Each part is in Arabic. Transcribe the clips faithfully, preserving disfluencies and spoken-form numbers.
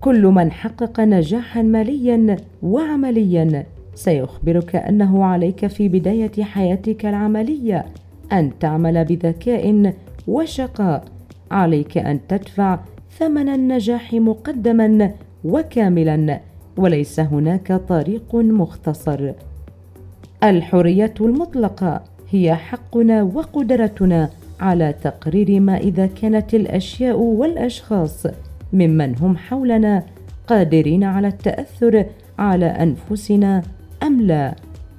كل من حقق نجاحا ماليا وعمليا سيخبرك أنه عليك في بداية حياتك العملية أن تعمل بذكاء وشقاء. عليك أن تدفع ثمن النجاح مقدما وكاملا، وليس هناك طريق مختصر. الحرية المطلقة هي حقنا وقدرتنا على تقرير ما إذا كانت الأشياء والأشخاص ممن هم حولنا قادرين على التأثر على أنفسنا أم لا.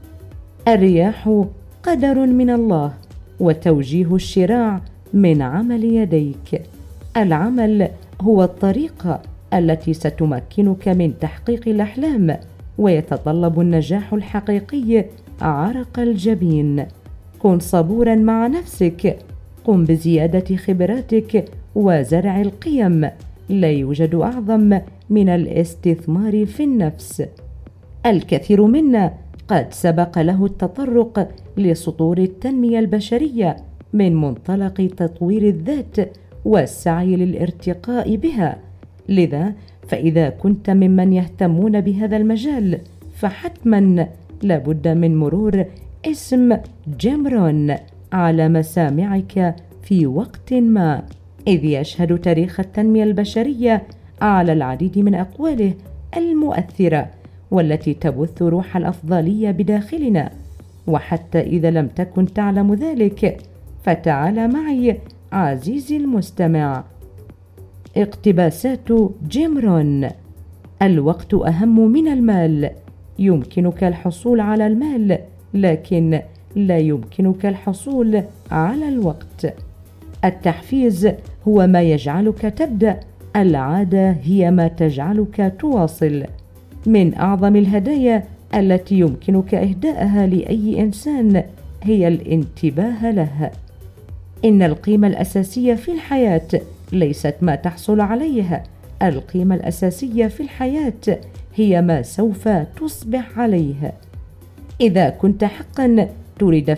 الرياح قدر من الله، وتوجيه الشراع من عمل يديك. العمل هو الطريقة التي ستمكنك من تحقيق الأحلام، ويتطلب النجاح الحقيقي عرق الجبين. كن صبورا مع نفسك، قم بزيادة خبراتك وزرع القيم. لا يوجد أعظم من الاستثمار في النفس. الكثير منا قد سبق له التطرق لسطور التنمية البشرية من منطلق تطوير الذات والسعي للارتقاء بها. لذا فإذا كنت ممن يهتمون بهذا المجال فحتما لابد من مرور اسم جيم رون على مسامعك في وقت ما، إذ يشهد تاريخ التنمية البشرية على العديد من أقواله المؤثرة والتي تبث روح الأفضلية بداخلنا. وحتى إذا لم تكن تعلم ذلك فتعال معي عزيزي المستمع. اقتباسات جيم رون: الوقت أهم من المال. يمكنك الحصول على المال، لكن لا يمكنك الحصول على الوقت. التحفيز هو ما يجعلك تبدأ، العادة هي ما تجعلك تواصل. من أعظم الهدايا التي يمكنك إهداءها لأي إنسان هي الانتباه له. إن القيمة الأساسية في الحياة ليست ما تحصل عليه، القيمة الأساسية في الحياة هي ما سوف تصبح عليه. إذا كنت حقا تريد